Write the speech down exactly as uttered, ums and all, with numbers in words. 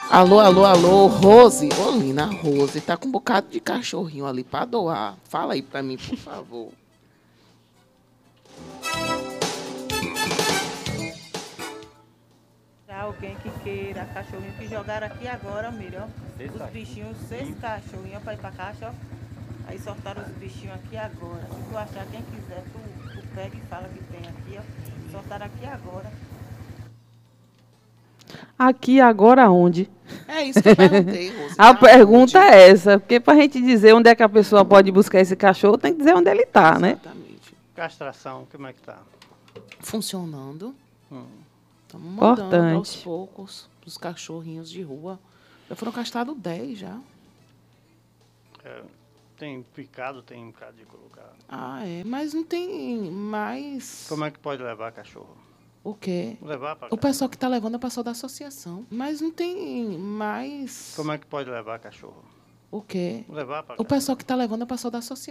Alô, alô, alô, Rose. Ô, Lina, Rose, tá com um bocado de cachorrinho ali pra doar. Fala aí pra mim, por favor. Alguém que queira cachorrinho que jogaram aqui agora, Miriam, ó. Seis Os cachorros. bichinhos, seis cachorrinhos pra ir pra caixa, ó. Aí soltaram os bichinhos aqui agora. Se tu achar quem quiser, tu, tu pega e fala que tem aqui, ó. Soltaram aqui agora. Aqui agora onde? É isso que eu perguntei, Rose. A Tá pergunta onde? é essa, porque para a gente dizer onde é que a pessoa pode buscar esse cachorro, tem que dizer onde ele está, né? Exatamente. Castração, como é que tá? Funcionando. Hum. Estamos mandando Importante. aos poucos os cachorrinhos de rua. Já foram castrados dez já. É, tem picado, tem um bocado de colocar. Ah, é. Mas não tem mais... Como é que pode levar cachorro? O quê? Levar para O pessoal que está levando é o pessoal da associação. Mas não tem mais... Como é que pode levar cachorro? O quê? Levar para O pessoal que está levando é o pessoal da associação.